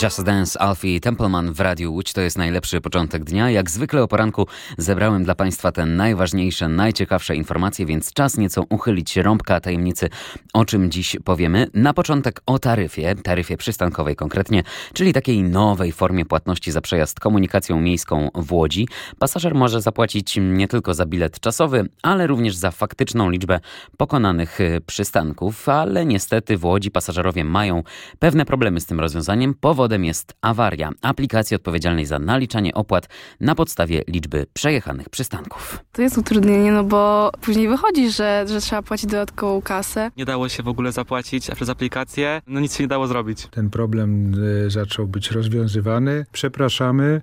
Just Dance, Alfie Templeman w Radiu Łódź. To jest najlepszy początek dnia. Jak zwykle o poranku zebrałem dla Państwa te najważniejsze, najciekawsze informacje, więc czas nieco uchylić rąbka tajemnicy, o czym dziś powiemy. Na początek o taryfie przystankowej konkretnie, czyli takiej nowej formie płatności za przejazd komunikacją miejską w Łodzi. Pasażer może zapłacić nie tylko za bilet czasowy, ale również za faktyczną liczbę pokonanych przystanków, ale niestety w Łodzi pasażerowie mają pewne problemy z tym rozwiązaniem. Powodem jest awaria aplikacji odpowiedzialnej za naliczanie opłat na podstawie liczby przejechanych przystanków. To jest utrudnienie, no bo później wychodzi, że trzeba płacić dodatkową kasę. Nie dało się w ogóle zapłacić przez aplikację, nic się nie dało zrobić. Ten problem zaczął być rozwiązywany. Przepraszamy.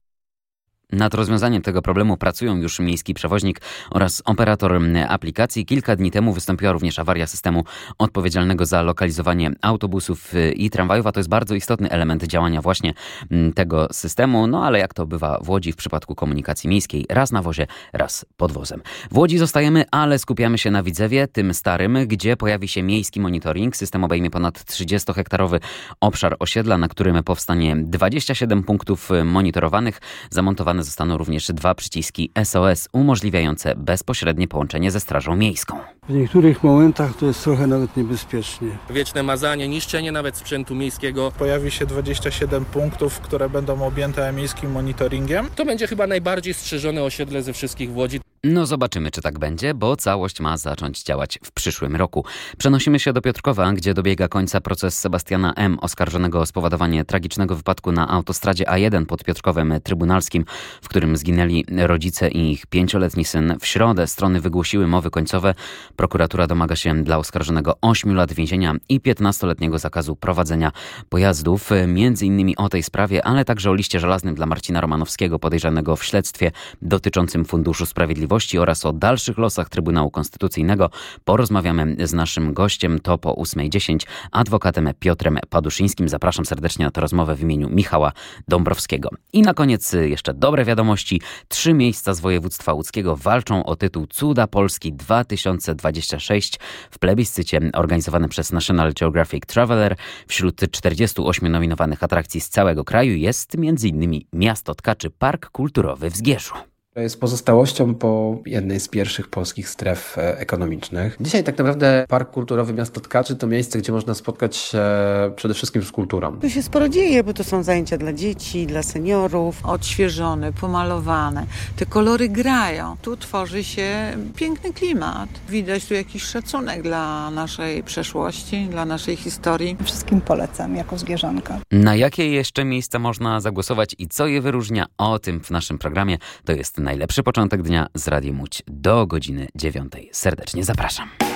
Nad rozwiązaniem tego problemu pracują już miejski przewoźnik oraz operator aplikacji. Kilka dni temu wystąpiła również awaria systemu odpowiedzialnego za lokalizowanie autobusów i tramwajów, a to jest bardzo istotny element działania właśnie tego systemu. No ale jak to bywa w Łodzi w przypadku komunikacji miejskiej, raz na wozie, raz pod wozem. W Łodzi zostajemy, ale skupiamy się na Widzewie, tym starym, gdzie pojawi się miejski monitoring. System obejmie ponad 30-hektarowy obszar osiedla, na którym powstanie 27 punktów monitorowanych. Zamontowane zostaną również 2 przyciski SOS umożliwiające bezpośrednie połączenie ze Strażą Miejską. W niektórych momentach to jest trochę nawet niebezpiecznie. Wieczne mazanie, niszczenie nawet sprzętu miejskiego. Pojawi się 27 punktów, które będą objęte miejskim monitoringiem. To będzie chyba najbardziej strzeżone osiedle ze wszystkich w Łodzi. No zobaczymy, czy tak będzie, bo całość ma zacząć działać w przyszłym roku. Przenosimy się do Piotrkowa, gdzie dobiega końca proces Sebastiana M., oskarżonego o spowodowanie tragicznego wypadku na autostradzie A1 pod Piotrkowem Trybunalskim, w którym zginęli rodzice i ich 5-letni syn. W środę strony wygłosiły mowy końcowe. Prokuratura domaga się dla oskarżonego 8 lat więzienia i 15-letniego zakazu prowadzenia pojazdów. Między innymi o tej sprawie, ale także o liście żelaznym dla Marcina Romanowskiego, podejrzanego w śledztwie dotyczącym Funduszu Sprawiedliwości oraz o dalszych losach Trybunału Konstytucyjnego porozmawiamy z naszym gościem. To po 8:10, adwokatem Piotrem Paduszyńskim. Zapraszam serdecznie na tę rozmowę w imieniu Michała Dąbrowskiego. I na koniec jeszcze dobre wiadomości. 3 miejsca z województwa łódzkiego walczą o tytuł Cuda Polski 2026 w plebiscycie organizowanym przez National Geographic Traveler. Wśród 48 nominowanych atrakcji z całego kraju jest m.in. Miasto Tkaczy Park Kulturowy w Zgierzu. Jest pozostałością po jednej z pierwszych polskich stref ekonomicznych. Dzisiaj tak naprawdę Park Kulturowy Miasto Tkaczy to miejsce, gdzie można spotkać się przede wszystkim z kulturą. Tu się sporo dzieje, bo to są zajęcia dla dzieci, dla seniorów. Odświeżone, pomalowane. Te kolory grają. Tu tworzy się piękny klimat. Widać tu jakiś szacunek dla naszej przeszłości, dla naszej historii. Wszystkim polecam jako zgierzanka. Na jakie jeszcze miejsca można zagłosować i co je wyróżnia? O tym w naszym programie. To jest najlepszy początek dnia z Radiem Łódź do godziny 9. Serdecznie zapraszam.